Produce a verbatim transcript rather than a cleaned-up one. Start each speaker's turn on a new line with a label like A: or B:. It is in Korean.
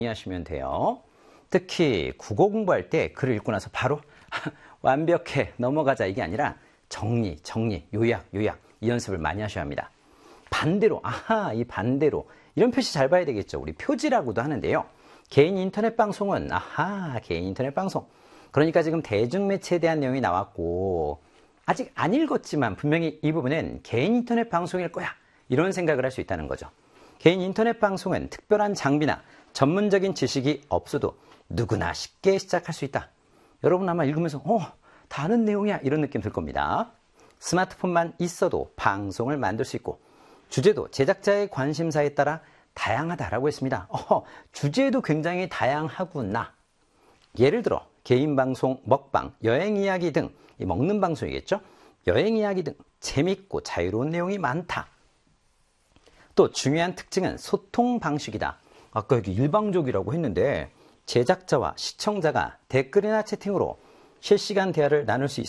A: 하시면 돼요. 특히 국어 공부할 때 글을 읽고 나서 바로 완벽해 넘어가자 이게 아니라 정리, 정리, 요약, 요약 이 연습을 많이 하셔야 합니다. 반대로, 아하, 이 반대로 이런 표시 잘 봐야 되겠죠. 우리 표지라고도 하는데요. 개인 인터넷 방송은 아하, 개인 인터넷 방송. 그러니까 지금 대중매체에 대한 내용이 나왔고 아직 안 읽었지만 분명히 이 부분은 개인 인터넷 방송일 거야. 이런 생각을 할 수 있다는 거죠. 개인 인터넷 방송은 특별한 장비나 전문적인 지식이 없어도 누구나 쉽게 시작할 수 있다. 여러분 아마 읽으면서 어, 다 아는 내용이야 이런 느낌 들 겁니다. 스마트폰만 있어도 방송을 만들 수 있고 주제도 제작자의 관심사에 따라 다양하다라고 했습니다. 어, 주제도 굉장히 다양하구나. 예를 들어 개인 방송, 먹방, 여행 이야기 등 이 먹는 방송이겠죠. 여행 이야기 등 재밌고 자유로운 내용이 많다. 또 중요한 특징은 소통 방식이다. 아까 여기 일방적이라고 했는데 제작자와 시청자가 댓글이나 채팅으로 실시간 대화를 나눌 수 있습니다.